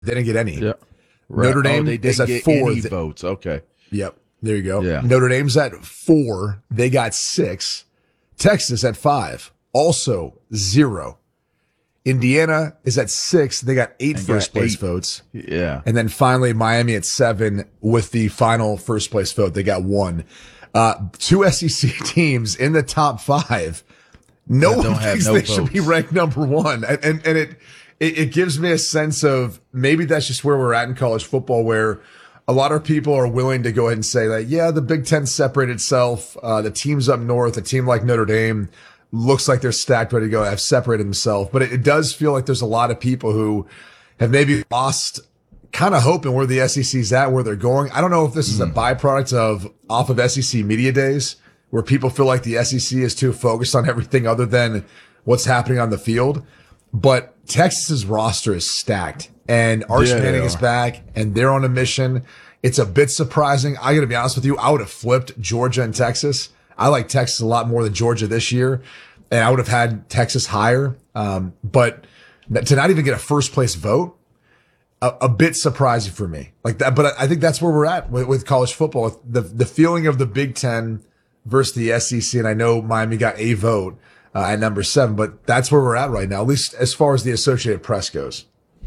They didn't get any. Yeah. Right. Notre Dame they is didn't at get 4. any votes. Okay. Yep. There you go. Yeah. Notre Dame's at 4. They got 6. Texas at 5. Also 0. Indiana is at 6. They got 8 first place votes. Yeah. And then finally Miami at 7 with the final first place vote. They got 1. 2 SEC teams in the top 5. No one thinks they should be ranked number 1. And it gives me a sense of maybe that's just where we're at in college football, where a lot of people are willing to go ahead and say that, yeah, the Big Ten separated itself. The teams up north, a team like Notre Dame looks like they're stacked, ready to go, have separated themselves. But it does feel like there's a lot of people who have maybe lost kind of hope in where the SEC's at, where they're going. I don't know if this is a byproduct off of SEC media days, where people feel like the SEC is too focused on everything other than what's happening on the field. But Texas's roster is stacked, and Arch Manning is back, and they're on a mission. It's a bit surprising. I got to be honest with you. I would have flipped Georgia and Texas. I like Texas a lot more than Georgia this year, and I would have had Texas higher. But to not even get a first place vote, a bit surprising for me. Like that, but I think that's where we're at with college football. The feeling of the Big Ten versus the SEC, and I know Miami got a vote at number 7, but that's where we're at right now, at least as far as the Associated Press goes.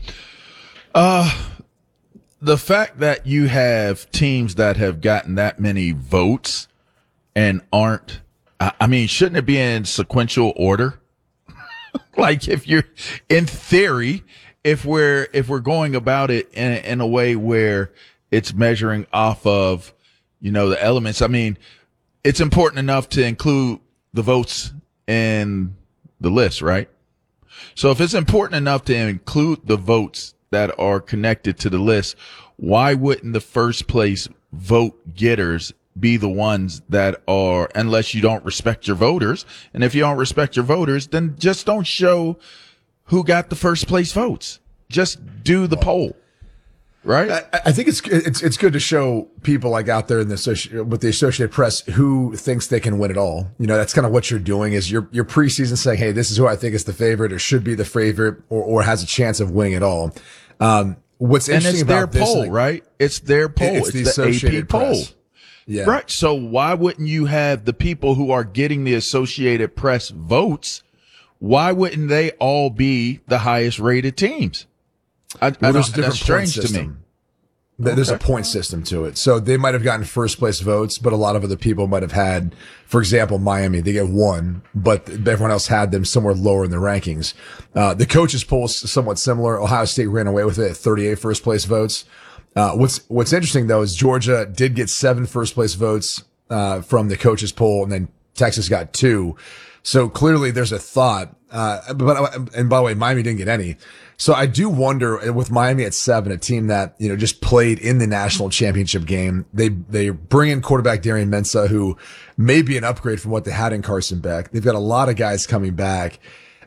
The fact that you have teams that have gotten that many votes and aren't, I mean, shouldn't it be in sequential order? Like if you're, in theory, if we're going about it in a way where it's measuring off of, the elements, I mean, it's important enough to include the votes in the list, right? So if it's important enough to include the votes that are connected to the list, why wouldn't the first place vote getters be the ones that are, unless you don't respect your voters? And if you don't respect your voters, then just don't show who got the first place votes. Just do the poll. Right. I think it's good to show people like out there in with the Associated Press who thinks they can win it all. That's kind of what you're doing is you're preseason saying, hey, this is who I think is the favorite or should be the favorite or has a chance of winning it all. What's interesting about this, poll, right? It's their poll. It's the Associated AP poll. Yeah. Right. So why wouldn't you have the people who are getting the Associated Press votes? Why wouldn't they all be the highest rated teams? There's a different strange point system. To me. There's a point system to it. So they might have gotten first place votes, but a lot of other people might have had, for example, Miami, they get 1, but everyone else had them somewhere lower in the rankings. The coaches poll is somewhat similar. Ohio State ran away with it at 38 first place votes. What's interesting though is Georgia did get 7 first place votes, from the coaches poll, and then Texas got 2. So clearly there's a thought, and by the way, Miami didn't get any. So I do wonder with Miami at 7, a team that, just played in the national championship game. They bring in quarterback Darian Mensah, who may be an upgrade from what they had in Carson Beck. They've got a lot of guys coming back.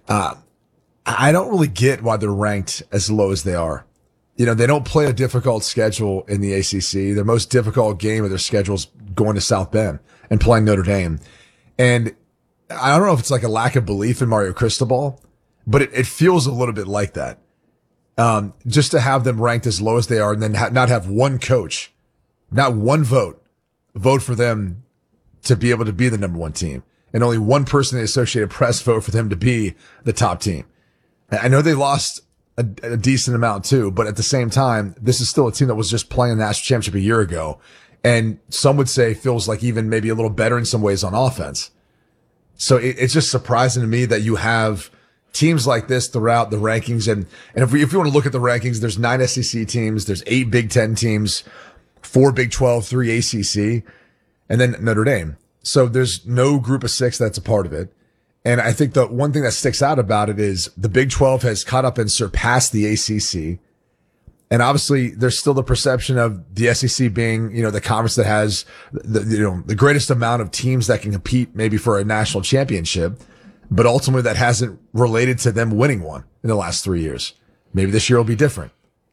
I don't really get why they're ranked as low as they are. They don't play a difficult schedule in the ACC. Their most difficult game of their schedule is going to South Bend and playing Notre Dame. And I don't know if it's like a lack of belief in Mario Cristobal, but it feels a little bit like that. Just to have them ranked as low as they are and then not have one coach, not one vote for them to be able to be the number 1 team, and only one person in the Associated Press vote for them to be the top team. I know they lost a decent amount too, but at the same time, this is still a team that was just playing the national championship a year ago. And some would say feels like even maybe a little better in some ways on offense. So it's just surprising to me that you have teams like this throughout the rankings. And if you want to look at the rankings, there's 9 SEC teams, there's 8 Big Ten teams, 4 Big 12, 3 ACC, and then Notre Dame. So there's no group of 6 that's a part of it. And I think the one thing that sticks out about it is the Big 12 has caught up and surpassed the ACC. And obviously there's still the perception of the SEC being, the conference that has the greatest amount of teams that can compete maybe for a national championship, but ultimately that hasn't related to them winning one in the last 3 years. Maybe this year will be different.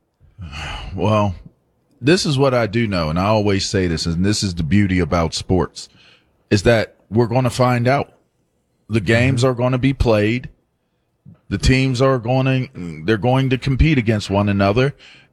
Well, this is what I do know. And I always say this, and this is the beauty about sports, is that we're going to find out. The games are going to be played, the teams are they're going to compete against one another.